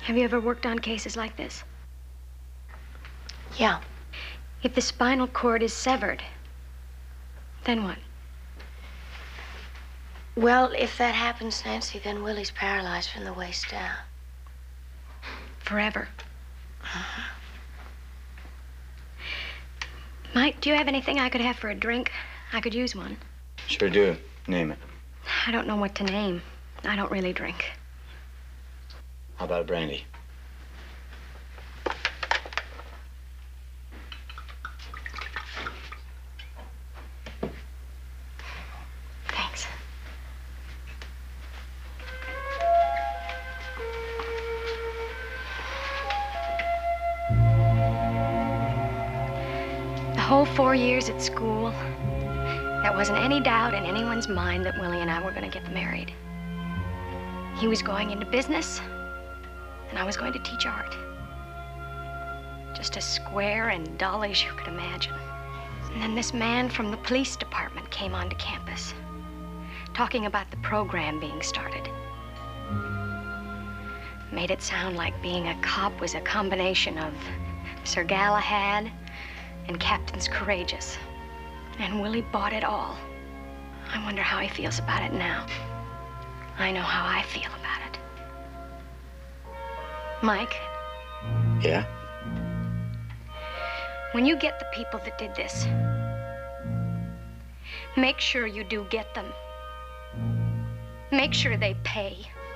Have you ever worked on cases like this? Yeah. If the spinal cord is severed, then what? Well, if that happens, Nancy, then Willie's paralyzed from the waist down. Forever. Mike, do you have anything I could have for a drink? I could use one. Sure do. Name it. I don't know what to name. I don't really drink. How about a brandy? Thanks. The whole 4 years at school, there wasn't any doubt in anyone's mind that Willie and I were going to get married. He was going into business, and I was going to teach art. Just as square and dull as you could imagine. And then this man from the police department came onto campus, talking about the program being started. Made it sound like being a cop was a combination of Sir Galahad and Captains Courageous. And Willie bought it all. I wonder how he feels about it now. I know how I feel about it. Mike? Yeah? When you get the people that did this, make sure you do get them. Make sure they pay.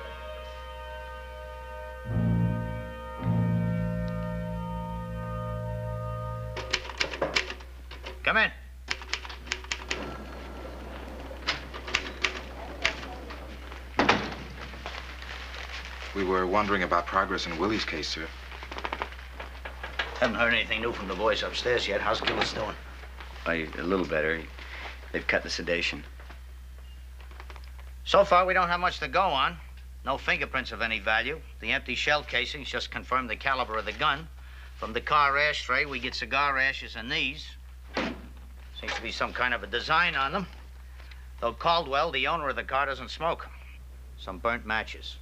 Come in. We were wondering about progress in Willie's case, sir. Haven't heard anything new from the boys upstairs yet. How's Gillis doing? A little better. They've cut the sedation. So far, we don't have much to go on. No fingerprints of any value. The empty shell casings just confirmed the caliber of the gun. From the car ashtray, we get cigar ashes and these. Seems to be some kind of a design on them. Though Caldwell, the owner of the car, doesn't smoke. Some burnt matches.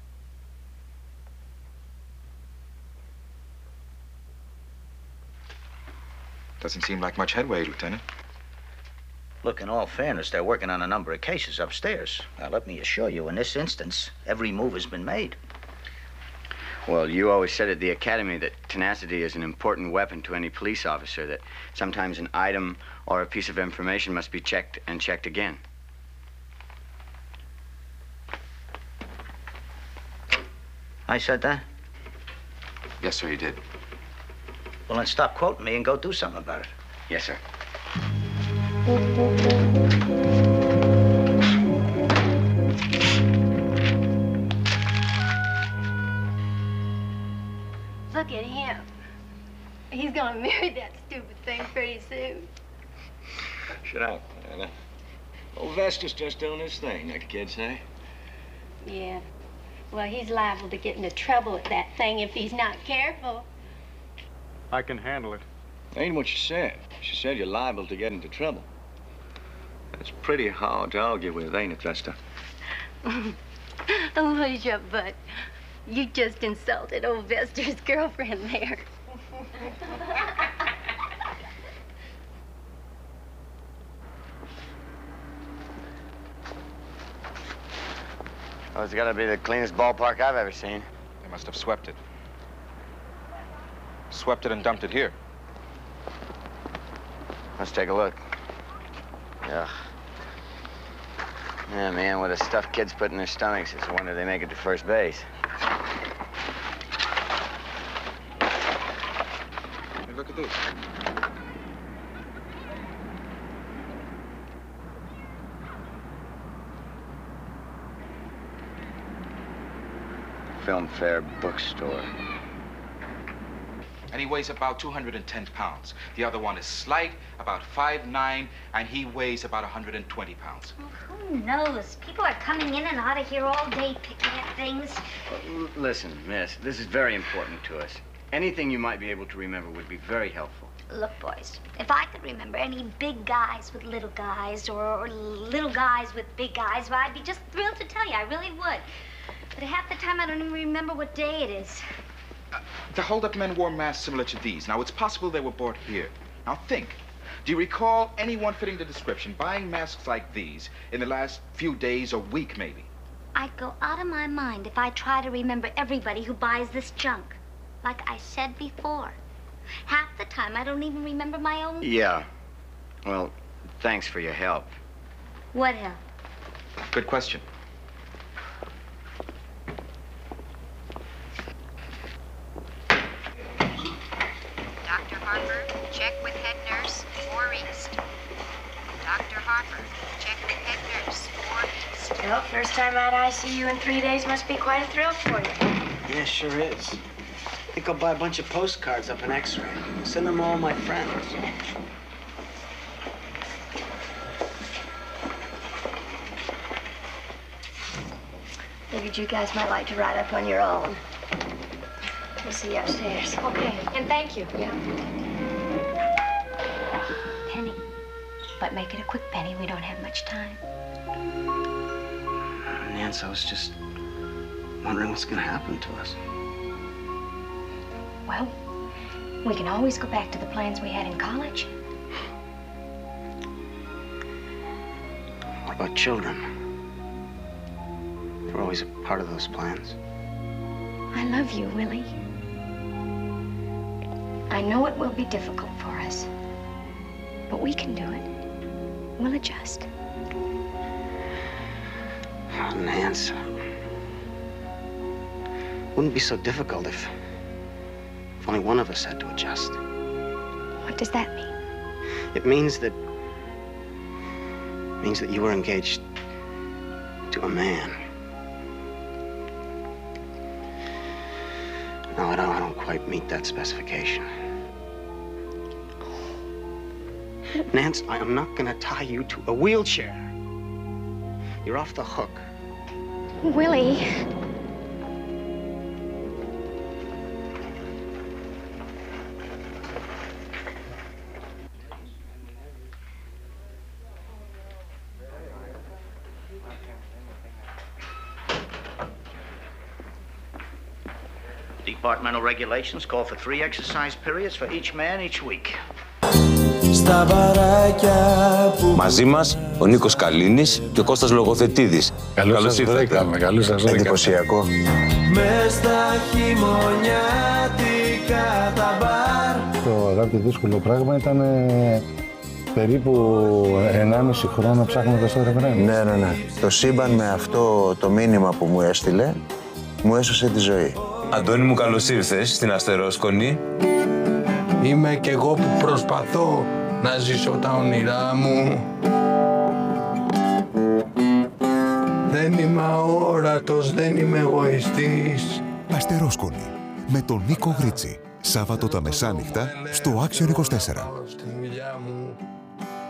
Doesn't seem like much headway, Lieutenant. Look, in all fairness, they're working on a number of cases upstairs. Now, let me assure you, in this instance, every move has been made. Well, you always said at the academy that tenacity is an important weapon to any police officer, that sometimes an item or a piece of information must be checked and checked again. I said that? Yes, sir, you did. Well, then stop quoting me and go do something about it. Yes, sir. Look at him. He's gonna marry that stupid thing pretty soon. Shut up, Anna. Old Vestas just doing his thing, like the kids say. Yeah. Well, he's liable to get into trouble with that thing if he's not careful. I can handle it. Ain't what she said. She said you're liable to get into trouble. That's pretty hard to argue with, ain't it, Vesta? Oh, hush your butt. You just insulted old Vester's girlfriend there. Oh, it's gotta be the cleanest ballpark I've ever seen. They must have swept it. Swept it and dumped it here. Let's take a look. Ugh. Yeah, man, with the stuff kids put in their stomachs, it's a wonder they make it to first base. Hey, look at this. Film Fair bookstore. And he weighs about 210 pounds. The other one is slight, about 5'9", and he weighs about 120 pounds. Well, who knows? People are coming in and out of here all day picking at things. Listen, miss, this is very important to us. Anything you might be able to remember would be very helpful. Look, boys, if I could remember any big guys with little guys or little guys with big guys, well, I'd be just thrilled to tell you. I really would. But half the time time, I don't even remember what day it is. The hold-up men wore masks similar to these. Now, it's possible they were bought here. Now, think. Do you recall anyone fitting the description buying masks like these in the last few days or week, maybe? I'd go out of my mind if I try to remember everybody who buys this junk. Like I said before. Half the time, I don't even remember my own... Yeah. Well, thanks for your help. What help? Good question. Dr. Harper, check with head nurse, 4 East. Dr. Harper, check with head nurse, 4 East. Well, first time out ICU in 3 days must be quite a thrill for you. Yeah, sure is. I think I'll buy a bunch of postcards up an X-ray. Send them all my friends. Figured you guys might like to ride up on your own. We'll see you upstairs. Okay, and thank you. Yeah. Penny. But make it a quick penny. We don't have much time. Nance, I was just wondering what's going to happen to us. Well, we can always go back to the plans we had in college. What about children? They were always a part of those plans. I love you, Willie. I know it will be difficult for us, but we can do it. We'll adjust. Oh, Nance, wouldn't be so difficult if only one of us had to adjust. What does that mean? It means that you were engaged to a man. No, I don't quite meet that specification. Nance, I am not gonna tie you to a wheelchair. You're off the hook. Willie. Departmental regulations call for 3 exercise periods for each man each week. Μαζί μας ο Νίκος Καλίνης και ο Κώστας Λογοθετίδης. Καλώς ήρθατε. Καλώς σας βρήκα. Εντυπωσιακό. Μες στα χειμωνιάτικα τα μπαρ. Το αγάπη δύσκολο πράγμα ήταν περίπου 1,5 χρόνο ψάχνοντας το ρεφρέν. Ναι. Το σύμπαν με αυτό το μήνυμα που μου έστειλε μου έσωσε τη ζωή. Αντώνη μου, καλώς ήρθες στην Αστερόσκονη. Είμαι κι εγώ που προσπαθώ να ζήσω τα όνειρά μου. Δεν είμαι αόρατος, δεν είμαι εγωιστής. Αστερόσκονη με τον Νίκο Γρίτσι. Σάββατο τα μεσάνυχτα στο Action 24. Στη δουλειά μου.